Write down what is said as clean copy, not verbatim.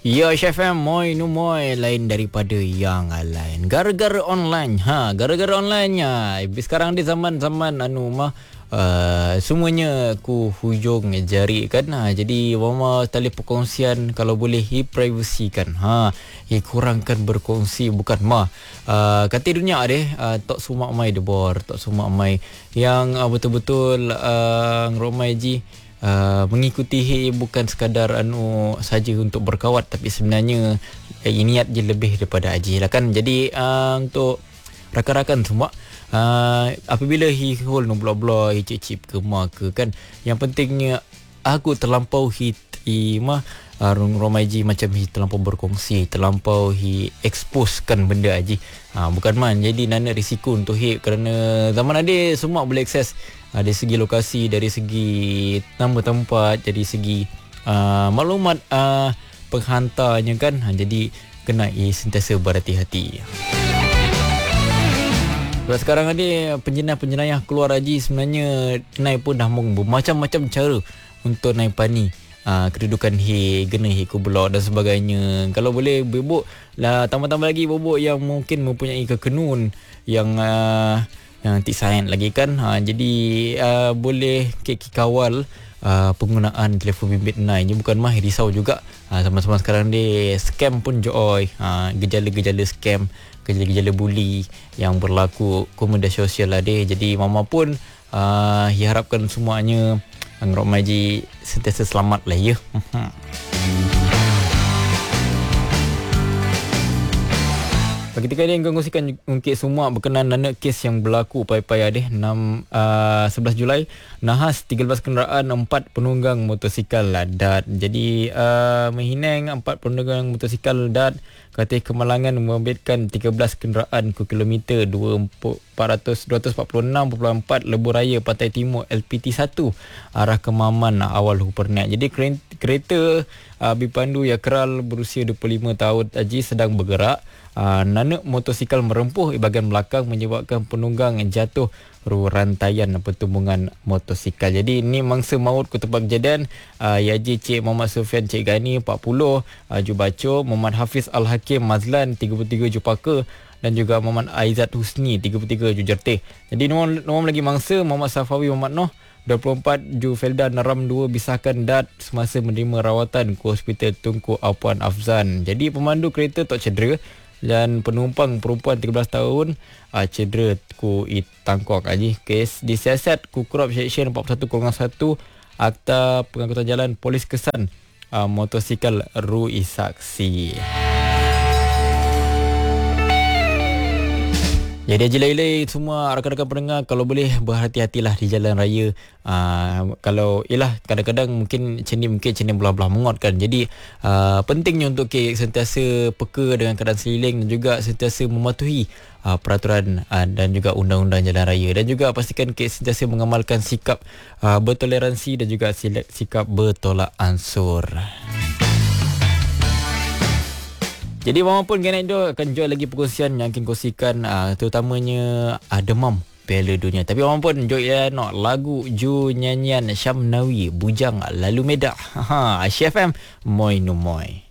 Ya, Chef M, moi nu moi lain daripada yang lain. Gara-gara online. Gara-gara online-nya. Sekarang di zaman-zaman semuanya ku hujung jari kan. Jadi mama tali perkongsian kalau boleh privacy kan. Kurangkan berkongsi bukan kata dunia deh tak sumak mai debor, tak sumak mai yang betul-betul romai ji mengikuti bukan sekadar saja untuk berkawat, tapi sebenarnya niat je lebih daripada aji lah kan. Jadi untuk rakan-rakan semua, apabila hol no bla-bla cip ke kan, yang pentingnya aku terlampau Romai ji macam terlampau berkongsi, terlampau exposekan benda aji. Bukan jadi nana risiko untuk kerana zaman ada semua boleh akses dari segi lokasi, dari segi nama tempat, dari segi maklumat penghantarnya kan. Jadi kena sentiasa berhati-hati. Sebab sekarang ada penjenayah keluar haji, sebenarnya naik pun dah bermacam-macam cara untuk naik pani kedudukan gena kubulok dan sebagainya. Kalau boleh bebok lah, tambah-tambah lagi bobok yang mungkin mempunyai kekenun yang tik sayang lagi kan. Jadi boleh kawal penggunaan telefon bimbit ni bukan risau juga. Sama-sama sekarang dia scam pun joy, gejala-gejala scam, gejala-gejala bully yang berlaku media sosial lah dia. Jadi mama pun harapkan semuanya Angrok Maji sentiasa selamat lah ya. Ketika dia kongsikan mungkin semua berkenaan dengan kes yang berlaku pai-pai 11 Julai nahas 13 kenderaan 4 penunggang motosikal ladat. Jadi Mahineng 4 penunggang motosikal ladat Katih Kemalangan membebitkan 13 kenderaan ke kilometer 246.4 Lebuh Raya Pantai Timur LPT 1 arah ke Maman awal Huperniat. Jadi kereta Bipandu Yakral berusia 25 tahun Haji sedang bergerak. Nanak motosikal merempuh bahagian belakang menyebabkan penunggang jatuh rantaian pertumbungan motosikal. Jadi ini mangsa maut ke tempat kejadian. Yaji Cik Muhammad Sufian Cik Gani 40 Jubaco, Muhammad Hafiz Al-Hakim Mazlan 33 Jupaka dan juga Muhammad Aizat Husni 33 Jujertih. Jadi nombor lagi mangsa Muhammad Safawi Muhammad Noh 24 Ju Felda Naram 2 bisahkan dat semasa menerima rawatan ke Hospital Tunku Apuan Afzan. Jadi pemandu kereta tak cedera dan penumpang perempuan 13 tahun cedera ku tangkok aji. Kes disiasat ku Kurap Seksyen 41-1 Akta Pengangkutan Jalan Polis Kesan motosikal Rui Saksi. Jadi ajilai semua rakan-rakan pendengar, kalau boleh berhati-hatilah di jalan raya. Kalau kadang-kadang mungkin cenim belah-belah mengot kan. Jadi pentingnya untuk sentiasa peka dengan keadaan seliling dan juga sentiasa mematuhi peraturan dan juga undang-undang jalan raya, dan juga pastikan sentiasa mengamalkan sikap bertoleransi dan juga sikap bertolak ansur. Jadi mama pun Genek Indo akan jual lagi perkongsian yang akan kongsikan terutamanya demam Piala Dunia. Tapi mama pun enjoy lagu Ju nyanyian Syam Nawi Bujang Lalu Medak. Chef M Moi no Moi.